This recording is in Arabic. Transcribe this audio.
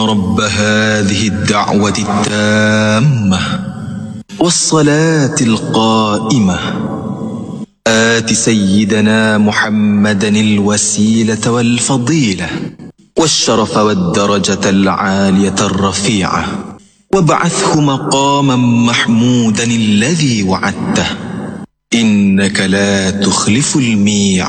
رب هذه الدعوة التامة والصلاة القائمة آت سيدنا محمدا الوسيلة والفضيلة والشرف والدرجة العالية الرفيعة وابعثه مقاما محمودا الذي وعدته إنك لا تخلف الميعاد.